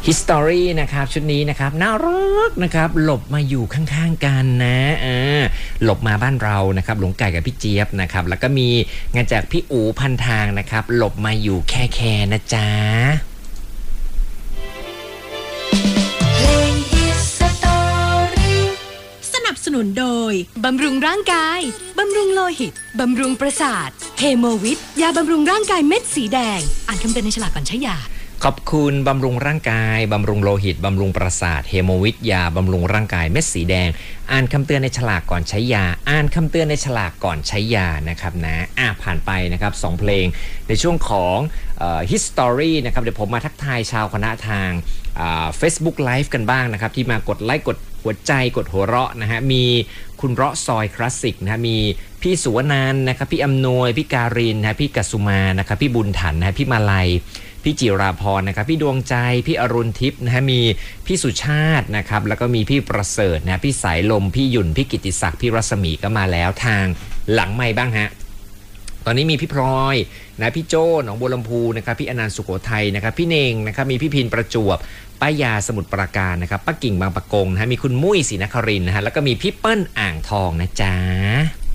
History นะครับชุดนี้นะครับน่ารักนะครับหลบมาอยู่ข้างๆกันนะหลบมาบ้านเรานะครับหลวงไก่กับพี่เจี๊ยบนะครับแล้วก็มีงานจากพี่อู๋พันทางนะครับหลบมาอยู่แค่นะจ๊ะสนับสนุนโดยบำรุงร่างกายบำรุงโลหิตบำรุงประสาทเฮโมวิทยาบำรุงร่างกายเม็ดสีแดงอ่านคำเตือนในฉลากก่อนใช้ยาขอบคุณบำรุงร่างกายบำรุงโลหิตบำรุงประสาทเฮโมวิทยาบำรุงร่างกายเม็ดสีแดงอ่านคำเตือนในฉลากก่อนใช้ยาอ่านคำเตือนในฉลากก่อนใช้ยานะครับนะผ่านไปนะครับ2เพลงในช่วงของHistory นะครับเดี๋ยวผมมาทักทายชาวคณะทางFacebook Live กันบ้างนะครับที่มากดไลค์กดหัวใจกดหัวเราะนะฮะมีคุณเราะซอยคลาสสิกนะฮะมีพี่สุวนันท์นะครับพี่อำนวยพี่การินนะพี่กัสสุมานะครับพี่บุญถันนะพี่มาลัยพี่จิราพรนะครับพี่ดวงใจพี่อรุณทิพย์นะฮะมีพี่สุชาตินะครับแล้วก็มีพี่ประเสริฐนะพี่สายลมพี่หยุ่นพี่กิติศักดิ์พี่รัศมีก็มาแล้วทางหลังไมค์บ้างฮะตอนนี้มีพี่พลอยนะพี่โจ้หนองบัวลำพูนะครับพี่อนันต์สุโขทัยนะครับพี่เน่งนะครับมีพี่พินประจวบป้ายาสมุทรปราการนะครับป้ากิ่งบางปะกงนะฮะมีคุณมุ้ยศรีนครินทร์นะฮะแล้วก็มีพี่เปิ้ลอ่างทองนะจ๊ะ